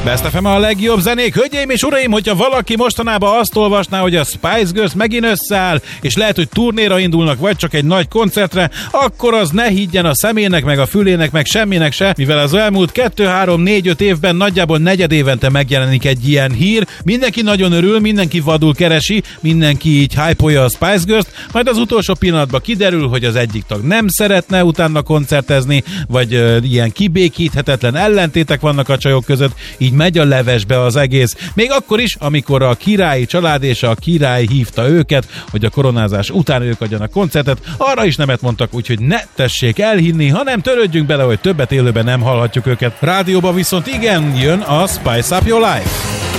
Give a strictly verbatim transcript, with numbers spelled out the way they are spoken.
Best ef em a legjobb zenék. Hölgyeim és uraim, hogyha valaki mostanában azt olvasná, hogy a Spice Girls megint összeáll, és lehet, hogy turnéra indulnak, vagy csak egy nagy koncertre, akkor az ne higgyen a szemének, meg a fülének, meg semminek se, mivel az elmúlt kettő három négy öt évben nagyjából negyed évente megjelenik egy ilyen hír. Mindenki nagyon örül, mindenki vadul keresi, mindenki így hype-olja a Spice Girls-t, majd az utolsó pillanatban kiderül, hogy az egyik tag nem szeretne utána koncertezni, vagy ö, ilyen kibékíthetetlen ellentétek vannak a csajok között, így megy a levesbe az egész. Még akkor is, amikor a királyi család és a király hívta őket, hogy a koronázás után ők adjanak koncertet, arra is nemet mondtak, úgyhogy ne tessék elhinni, hanem törődjünk bele, hogy többet élőben nem hallhatjuk őket. Rádióban viszont igen, jön a Spice Up Your Life.